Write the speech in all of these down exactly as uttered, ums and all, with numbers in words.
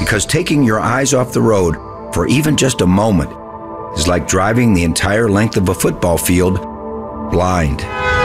Because taking your eyes off the road for even just a moment is like driving the entire length of a football field blind.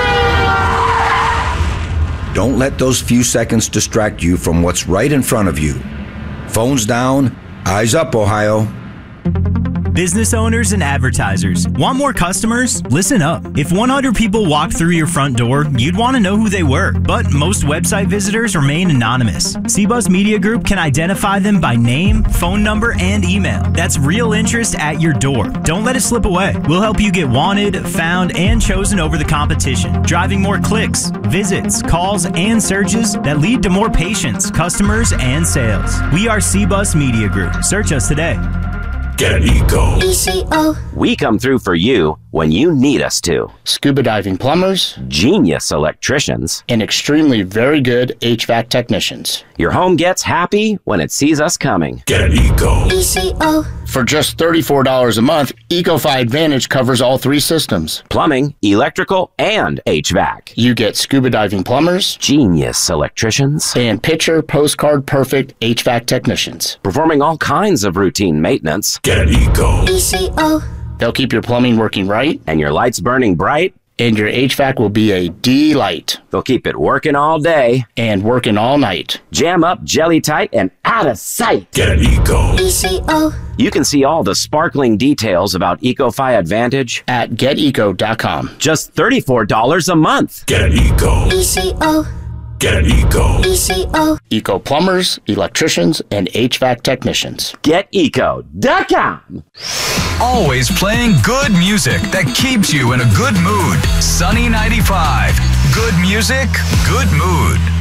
Don't let those few seconds distract you from what's right in front of you. Phones down, eyes up, Ohio. Business owners and advertisers. Want more customers? Listen up. If one hundred people walked through your front door, you'd want to know who they were. But most website visitors remain anonymous. C-Buzz Media Group can identify them by name, phone number, and email. That's real interest at your door. Don't let it slip away. We'll help you get wanted, found, and chosen over the competition, driving more clicks, visits, calls, and searches that lead to more patients, customers, and sales. We are C-Buzz Media Group. Search us today. Get Eco. E C O. We come through for you when you need us to. Scuba diving plumbers, Genius electricians, and extremely very good H V A C technicians. Your home gets happy when it sees us coming. Get Eco. E C O. For just thirty-four dollars a month, EcoFi Advantage covers all three systems. Plumbing, electrical, and H V A C. You get scuba diving plumbers, Genius electricians, and picture postcard perfect H V A C technicians. performing all kinds of routine maintenance. Get Eco. E C O. They'll keep your plumbing working right, And your lights burning bright. and your H V A C will be a delight. They'll keep it working all day. And working all night. Jam up, jelly tight, and out of sight. Get Eco. E C O. You can see all the sparkling details about EcoFi Advantage At get eco dot com. just thirty-four dollars a month. Get Eco. E C O. Get Eco. E C O. Eco plumbers, electricians, and H V A C technicians. Get eco dot com. Always playing good music that keeps you in a good mood. Sunny ninety-five. Good music, good mood.